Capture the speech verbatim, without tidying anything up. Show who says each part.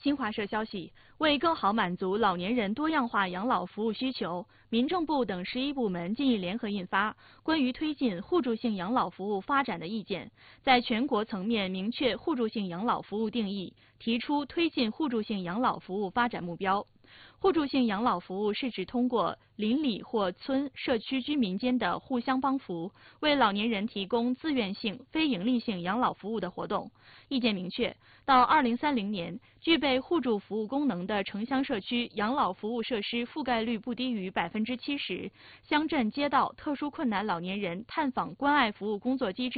Speaker 1: 新华社消息，为更好满足老年人多样化养老服务需求，民政部等十一部门近日联合印发《关于推进互助性养老服务发展的意见》，在全国层面明确互助性养老服务定义，提出推进互助性养老服务发展目标。互助性养老服务是指通过邻里或村社区居民间的互相帮扶，为老年人提供自愿性、非营利性养老服务的活动。意见明确，到二零三零年，具备互助服务功能的城乡社区养老服务设施覆盖率不低于百分之七十，乡镇街道特殊困难老年人探访关爱服务工作机制